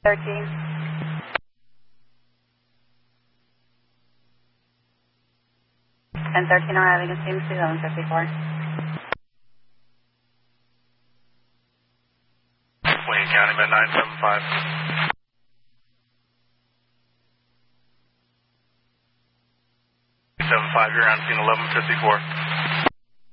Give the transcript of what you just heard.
13. 1013 arriving at CMC 1154. Wayne County, med 975. 75, you're on scene 1154.